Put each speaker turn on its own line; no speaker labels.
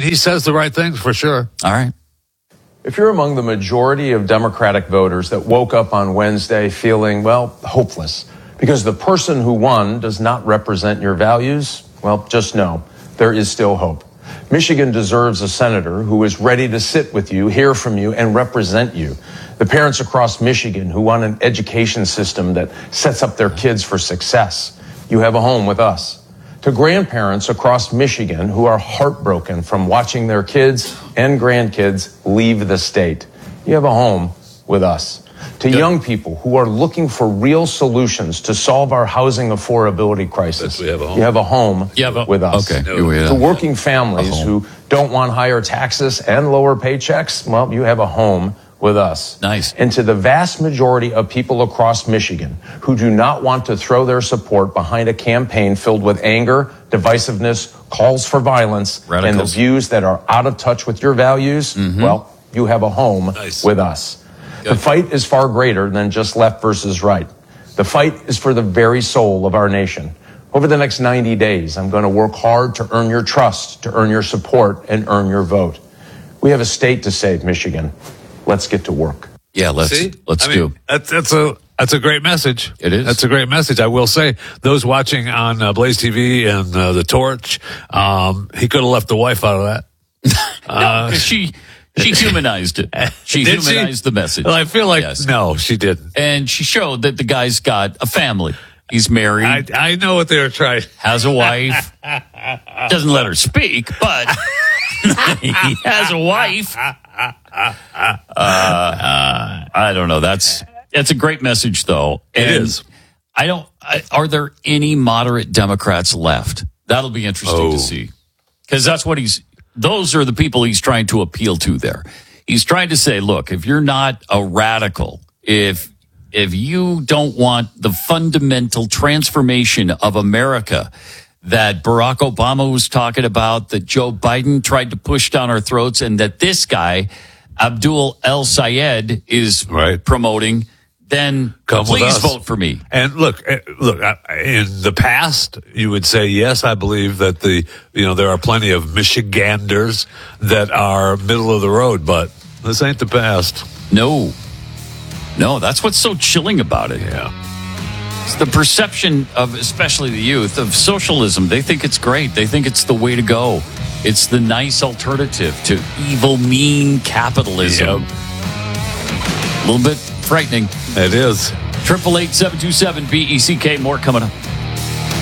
he says the right things for sure.
All right.
If you're among the majority of Democratic voters that woke up on Wednesday feeling, well, hopeless, because the person who won does not represent your values, well, just know there is still hope. Michigan deserves a senator who is ready to sit with you, hear from you, and represent you. The parents across Michigan who want an education system that sets up their kids for success. You have a home with us. To grandparents across Michigan who are heartbroken from watching their kids and grandkids leave the state. You have a home with us. To young people who are looking for real solutions to solve our housing affordability crisis. You have a home with us.
Okay.
To working families who don't want higher taxes and lower paychecks, well, you have a home with us.
Nice.
And to the vast majority of people across Michigan who do not want to throw their support behind a campaign filled with anger, divisiveness, calls for violence,
Radicals.
and the views that are out of touch with your values, well, you have a home with us. The fight is far greater than just left versus right. The fight is for the very soul of our nation. Over the next 90 days, I'm going to work hard to earn your trust, to earn your support, and earn your vote. We have a state to save, Michigan. Let's get to work.
Yeah, let's do.
That's a great message.
It is.
That's a great message. I will say, those watching on Blaze TV and The Torch, he could have left the wife out of that.
No, because she humanized it. She humanized the message.
Well, I feel like, no, she didn't.
And she showed that the guy's got a family. He's married.
I know what they were trying.
Has a wife. Doesn't let her speak, but he has a wife. I don't know. That's a great message, though.
It is.
Are there any moderate Democrats left? That'll be interesting to see. Because those are the people he's trying to appeal to there. He's trying to say, look, if you're not a radical, if you don't want the fundamental transformation of America that Barack Obama was talking about, that Joe Biden tried to push down our throats, and that this guy, Abdul El Sayed, is promoting, then please vote for me.
And look, in the past, you would say, yes, I believe that there are plenty of Michiganders that are middle of the road, but this ain't the past.
No, that's what's so chilling about it.
Yeah.
It's the perception of, especially the youth, of socialism. They think it's great. They think it's the way to go. It's the nice alternative to evil, mean capitalism.
Yep.
A little bit frightening.
It is.
888-727-BECK. More coming up.